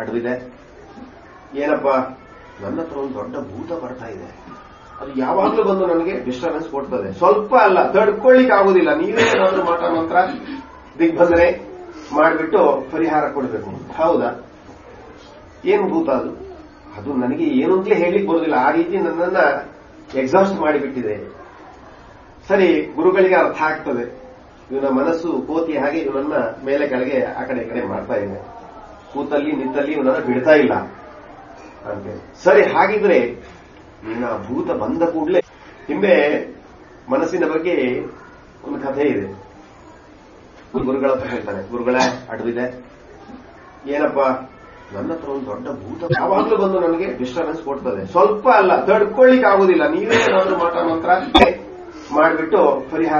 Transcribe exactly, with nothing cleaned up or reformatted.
ಅಡವಿದೆ. ಏನಪ್ಪ, ನನ್ನ ಹತ್ರ ಒಂದು ದೊಡ್ಡ ಭೂತ ಬರ್ತಾ ಇದೆ, ಅದು ಯಾವಾಗ್ಲೂ ಬಂದು ನನಗೆ ಡಿಸ್ಟರ್ಬೆನ್ಸ್ ಕೊಡ್ತದೆ, ಸ್ವಲ್ಪ ಅಲ್ಲ ತಡ್ಕೊಳ್ಳಿಕ್ ಆಗುದಿಲ್ಲ, ನೀವೇ ಏನಾದ್ರೂ ಮಾಟ ಮಂತ್ರ ದಿಗ್ಬಂಧನೆ ಮಾಡಿಬಿಟ್ಟು ಪರಿಹಾರ ಕೊಡಬೇಕು. ಹೌದಾ, ಏನ್ ಭೂತ ಅದು? ಅದು ನನಗೆ ಏನು ಅಂತಲೇ ಹೇಳಿಕ್ ಬರುದಿಲ್ಲ, ಆ ರೀತಿ ನನ್ನನ್ನ ಎಕ್ಸಾಸ್ಟ್ ಮಾಡಿಬಿಟ್ಟಿದೆ. ಸರಿ, ಗುರುಗಳಿಗೆ ಅರ್ಥ ಆಗ್ತದೆ, ಇವನ ಮನಸ್ಸು ಕೋತಿ ಹಾಗೆ ಇವನನ್ನ ಮೇಲೆ ಕೆಳಗೆ ಆ ಕಡೆ ಈ ಕಡೆ ಮಾಡ್ತಾ ಇದೆ, ಕೂತಲ್ಲಿ ನಿಂತಲ್ಲಿ ಇವನನ್ನ ಬಿಡ್ತಾ ಇಲ್ಲ ಅಂತ. ಸರಿ, ಹಾಗಿದ್ರೆ ನೀನು ಆ ಭೂತ ಬಂದ ಕೂಡಲೇ, ಹಿಂದೆ ಮನಸ್ಸಿನ ಬಗ್ಗೆ ಒಂದು ಕಥೆ ಇದೆ. ಗುರುಗಳ ಹತ್ರ ಹೇಳ್ತಾನೆ, ಗುರುಗಳ ಅಡವಿದೆ. ಏನಪ್ಪ, ನನ್ನ ಹತ್ರ ಒಂದು ದೊಡ್ಡ ಭೂತ ಯಾವಾಗ್ಲೂ ಬಂದು ನನಗೆ ಡಿಸ್ಟರ್ಬೆನ್ಸ್ ಕೊಡ್ತದೆ, ಸ್ವಲ್ಪ ಅಲ್ಲ ತಡ್ಕೊಳ್ಳಿಕ್ ಆಗುದಿಲ್ಲ, ನೀವೇ ಏನಾದ್ರೂ ಮಾಟ ಮಂತ್ರ ಮಾಡಿಬಿಟ್ಟು ಪರಿಹಾರ